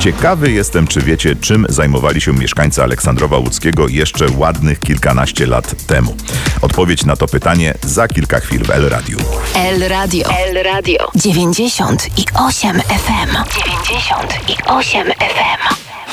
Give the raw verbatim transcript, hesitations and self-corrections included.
Ciekawy jestem, czy wiecie, czym zajmowali się mieszkańcy Aleksandrowa Łódzkiego jeszcze ładnych kilkanaście lat temu. Odpowiedź na to pytanie za kilka chwil w El Radio. El Radio. El Radio. dziewięćdziesiąt i osiem F M. dziewięćdziesiąt i osiem F M.